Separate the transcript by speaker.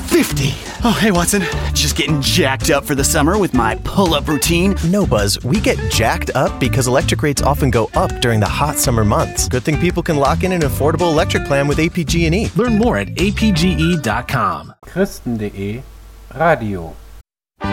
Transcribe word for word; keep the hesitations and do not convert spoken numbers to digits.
Speaker 1: fifty. Oh, hey, Watson. Just getting jacked up for the summer with my pull-up routine.
Speaker 2: No, Buzz. We get jacked up because electric rates often go up during the hot summer months. Good thing people can lock in an affordable electric plan with A P G and E.
Speaker 3: Learn more at a p g e dot com.
Speaker 4: Christen punkt de Radio